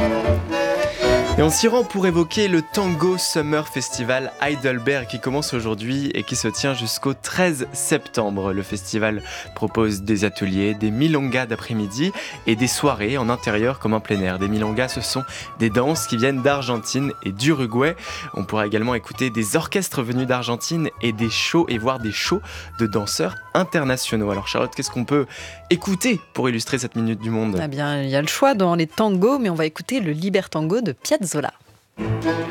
Et on s'y rend pour évoquer le Tango Summer Festival Heidelberg qui commence aujourd'hui et qui se tient jusqu'au 13 septembre. Le festival propose des ateliers, des milongas d'après-midi et des soirées en intérieur comme en plein air. Des milongas, ce sont des danses qui viennent d'Argentine et d'Uruguay. On pourra également écouter des orchestres venus d'Argentine et voir des shows de danseurs internationaux. Alors Charlotte, qu'est-ce qu'on peut écouter pour illustrer cette Minute du Monde ? Eh bien, il y a le choix dans les tangos, mais on va écouter le Libertango de Piazzolla.